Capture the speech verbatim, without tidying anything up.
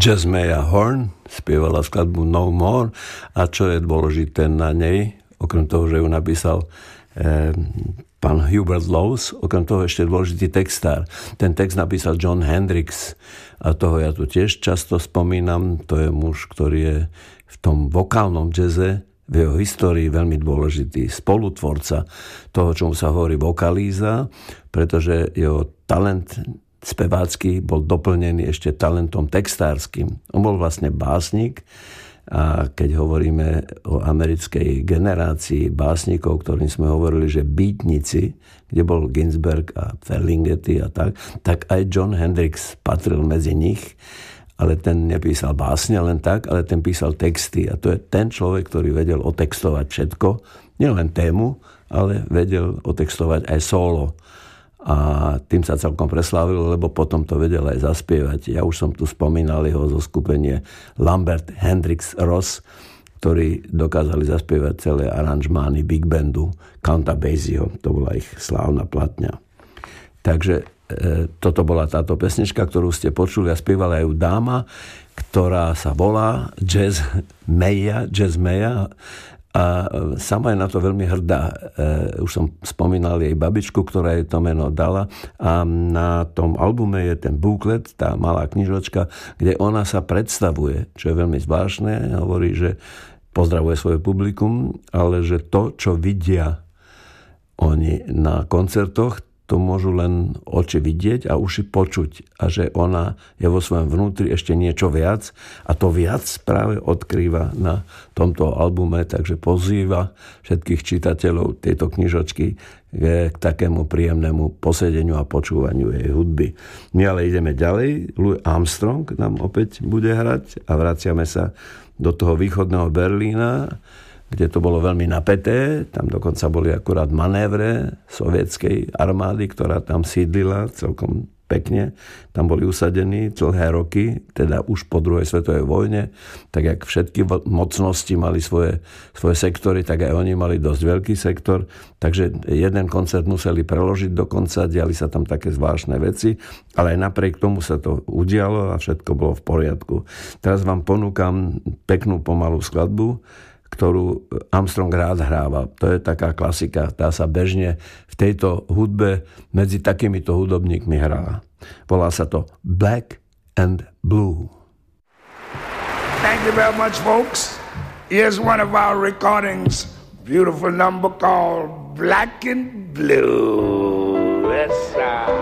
Jasmine Horn spievala skladbu No More a čo je dôležité na nej, okrem toho, že ju napísal eh, pán Hubert Laws, okrem toho ešte dôležitý textár. Ten text napísal John Hendricks a toho ja tu tiež často spomínam. To je muž, ktorý je v tom vokálnom jazze v jeho histórii veľmi dôležitý spolutvorca toho, čomu sa hovorí vokalíza, pretože jeho talent spevácky bol doplnený ešte talentom textárskym. On bol vlastne básnik a keď hovoríme o americkej generácii básnikov, ktorým sme hovorili, že beatnici, kde bol Ginsberg a Ferlinghetti a tak, tak aj John Hendricks patril medzi nich, ale ten nepísal básne len tak, ale ten písal texty a to je ten človek, ktorý vedel otextovať všetko, nielen tému, ale vedel otextovať aj solo. A tým sa celkom preslávil, lebo potom to vedel aj zaspievať. Ja už som tu spomínal jeho zoskupenie Lambert Hendricks Ross, ktorí dokázali zaspievať celé aranžmány big bandu Counta Basieho. To bola ich slávna platňa. Takže e, toto bola táto pesnička, ktorú ste počuli a spievala ju dáma, ktorá sa volá Jazz Maya, Jazz Maya. A sama je na to veľmi hrdá. E, už som spomínal jej babičku, ktorá jej to meno dala a na tom albume je ten booklet, tá malá knižočka, kde ona sa predstavuje, čo je veľmi zvláštne. Hovorí, že pozdravuje svoje publikum, ale že to, čo vidia oni na koncertoch, to môžu len oči vidieť a uši počuť. A že ona je vo svojom vnútri ešte niečo viac a to viac práve odkrýva na tomto albume, takže pozýva všetkých čitateľov tejto knižočky k takému príjemnému posedeniu a počúvaniu jej hudby. My ale ideme ďalej. Louis Armstrong nám opäť bude hrať a vraciame sa do toho východného Berlína, kde to bolo veľmi napäté. Tam dokonca boli akurát manévre sovietskej armády, ktorá tam sídlila celkom pekne. Tam boli usadení dlhé roky, teda už po druhej svetovej vojne. Tak jak všetky mocnosti mali svoje, svoje sektory, tak aj oni mali dosť veľký sektor. Takže jeden koncert museli preložiť dokonca, diali sa tam také zvláštne veci, ale aj napriek tomu sa to udialo a všetko bolo v poriadku. Teraz vám ponúkam peknú pomalú skladbu, ktorú Armstrong rád hrával. To je taká klasika. Tá sa bežne v tejto hudbe medzi takýmito hudobníkmi hrá. Volá sa to Black and Blue. Thank you very much, folks. Here's one of our recordings. Beautiful number called Black and Blue. Yes, sir.